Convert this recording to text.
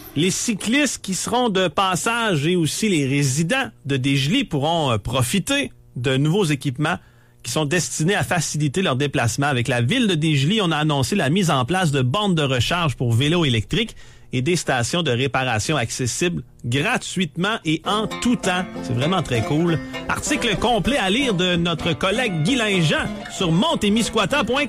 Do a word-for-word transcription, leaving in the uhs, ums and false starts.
Les cyclistes qui seront de passage et aussi les résidents de Desjely pourront profiter de nouveaux équipements qui sont destinés à faciliter leur déplacement. Avec la ville de Desjely, on a annoncé la mise en place de bornes de recharge pour vélos électriques et des stations de réparation accessibles gratuitement et en tout temps. C'est vraiment très cool. Article complet à lire de notre collègue Guy Linjean sur montémiscouata point com.